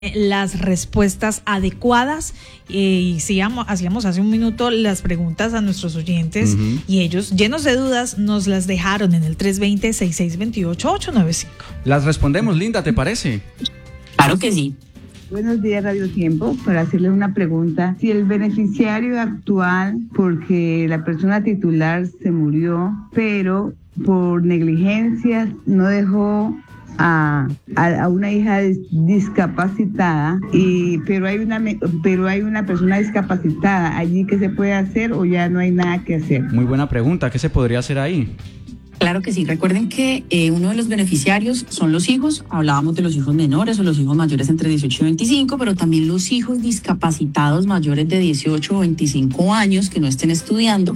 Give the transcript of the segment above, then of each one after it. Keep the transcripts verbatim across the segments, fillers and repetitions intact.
las respuestas adecuadas eh, y sigamos, hacíamos hace un minuto las preguntas a nuestros oyentes uh-huh. y ellos, llenos de dudas, nos las dejaron en el tres dos cero, seis seis dos ocho, ocho nueve cinco. Las respondemos, Linda, ¿te parece? Claro que sí. Buenos días, Radio Tiempo. Para hacerle una pregunta, si el beneficiario actual, porque la persona titular se murió, pero por negligencia no dejó A, a, a una hija discapacitada, y pero hay una pero hay una persona discapacitada allí, ¿qué se puede hacer o ya no hay nada que hacer? Muy buena pregunta, ¿qué se podría hacer ahí? Claro que sí, recuerden que eh, uno de los beneficiarios son los hijos, hablábamos de los hijos menores o los hijos mayores entre dieciocho y veinticinco, pero también los hijos discapacitados mayores de dieciocho o veinticinco años que no estén estudiando.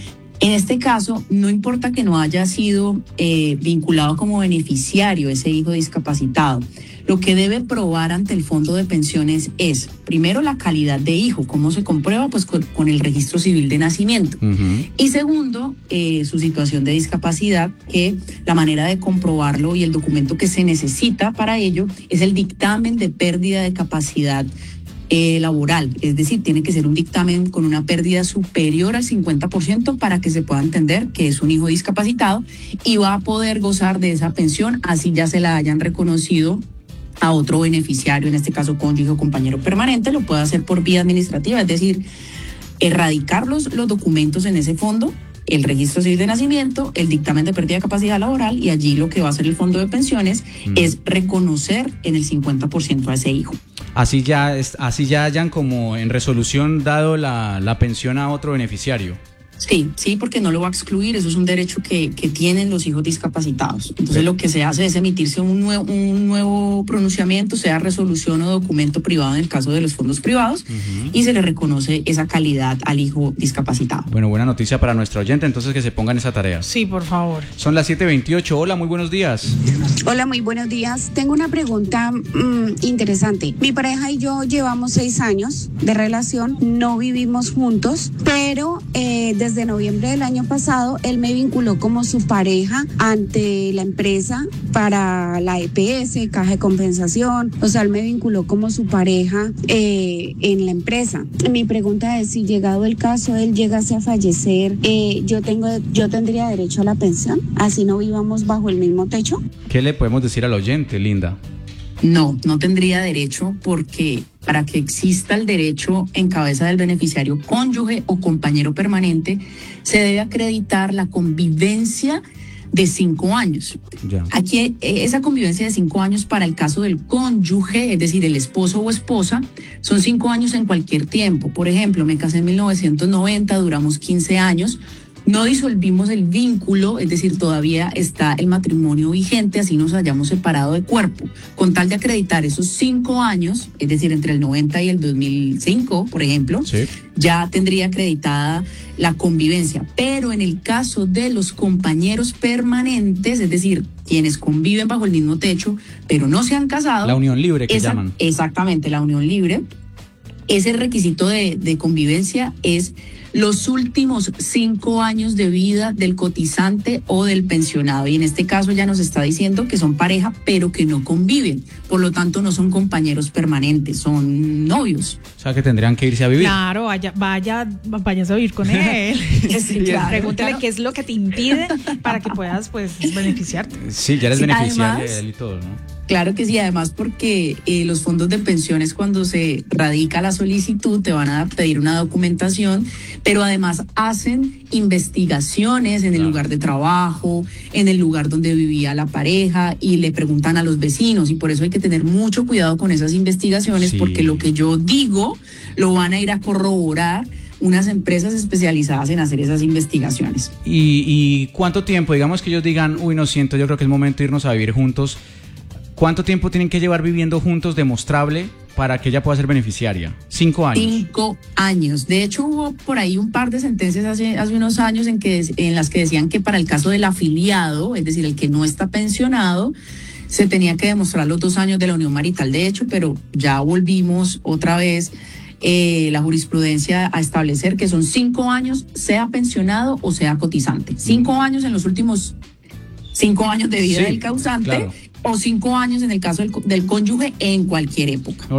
En este caso, no importa que no haya sido eh, vinculado como beneficiario ese hijo discapacitado, lo que debe probar ante el fondo de pensiones es, primero, la calidad de hijo. ¿Cómo se comprueba? Pues con, con el registro civil de nacimiento. Uh-huh. Y segundo, eh, su situación de discapacidad, que la manera de comprobarlo y el documento que se necesita para ello es el dictamen de pérdida de capacidad Eh, laboral, es decir, tiene que ser un dictamen con una pérdida superior al cincuenta por ciento para que se pueda entender que es un hijo discapacitado y va a poder gozar de esa pensión, así ya se la hayan reconocido a otro beneficiario, en este caso cónyuge o compañero permanente. Lo puede hacer por vía administrativa, es decir, erradicar los, los documentos en ese fondo, el registro civil de nacimiento, el dictamen de pérdida de capacidad laboral, y allí lo que va a hacer el fondo de pensiones mm. es reconocer en el cincuenta por ciento a ese hijo. Así ya, así ya hayan como en resolución dado la, la pensión a otro beneficiario. Sí, sí, porque no lo va a excluir, eso es un derecho que, que tienen los hijos discapacitados. Entonces sí. Lo que se hace es emitirse un nuevo, un nuevo pronunciamiento, sea resolución o documento privado en el caso de los fondos privados, uh-huh. y se le reconoce esa calidad al hijo discapacitado. Bueno, buena noticia para nuestra oyente, entonces que se pongan esa tarea. Sí, por favor. Son las siete veintiocho, hola, muy buenos días. Hola, muy buenos días. Tengo una pregunta mmm, interesante. Mi pareja y yo llevamos seis años de relación, no vivimos juntos, pero eh, desde Desde noviembre del año pasado, él me vinculó como su pareja ante la empresa para la E P S, caja de compensación. O sea, él me vinculó como su pareja eh, en la empresa. Mi pregunta es, si llegado el caso, él llegase a fallecer, eh, yo tengo, yo tendría derecho a la pensión, así no vivamos bajo el mismo techo. ¿Qué le podemos decir al oyente, Linda? No, no tendría derecho, porque para que exista el derecho en cabeza del beneficiario cónyuge o compañero permanente, se debe acreditar la convivencia de cinco años. Ya. Aquí esa convivencia de cinco años para el caso del cónyuge, es decir, el esposo o esposa, son cinco años en cualquier tiempo. Por ejemplo, me casé en mil novecientos noventa, duramos quince años. No disolvimos el vínculo, es decir, todavía está el matrimonio vigente, así nos hayamos separado de cuerpo. Con tal de acreditar esos cinco años, es decir, entre el noventa y el dos mil cinco, por ejemplo, sí. ya tendría acreditada la convivencia. Pero en el caso de los compañeros permanentes, es decir, quienes conviven bajo el mismo techo, pero no se han casado. La unión libre que esa, llaman. Exactamente, la unión libre. Ese requisito de, de convivencia es los últimos cinco años de vida del cotizante o del pensionado. Y en este caso ya nos está diciendo que son pareja, pero que no conviven. Por lo tanto, no son compañeros permanentes, son novios. O sea, que tendrían que irse a vivir. Claro, vaya, vaya, vayas a vivir con él. Sí, claro, pregúntale claro. qué es lo que te impide para que puedas, pues, beneficiarte. Sí, ya eres sí, beneficiario de él y todo, ¿no? Claro que sí, además porque eh, los fondos de pensiones, cuando se radica la solicitud, te van a pedir una documentación, pero además hacen investigaciones en el claro. lugar de trabajo, en el lugar donde vivía la pareja, y le preguntan a los vecinos, y por eso hay que tener mucho cuidado con esas investigaciones, sí. porque lo que yo digo lo van a ir a corroborar unas empresas especializadas en hacer esas investigaciones. ¿Y, y cuánto tiempo? Digamos que ellos digan, uy, no siento, yo creo que es momento de irnos a vivir juntos. ¿Cuánto tiempo tienen que llevar viviendo juntos demostrable para que ella pueda ser beneficiaria? Cinco años. Cinco años. De hecho, hubo por ahí un par de sentencias hace, hace unos años en, que, en las que decían que para el caso del afiliado, es decir, el que no está pensionado, se tenía que demostrar los dos años de la unión marital. De hecho, pero ya volvimos otra vez eh, la jurisprudencia a establecer que son cinco años, sea pensionado o sea cotizante. Cinco mm. años en los últimos cinco años de vida sí, del causante. Claro. o cinco años en el caso del, del cónyuge en cualquier época.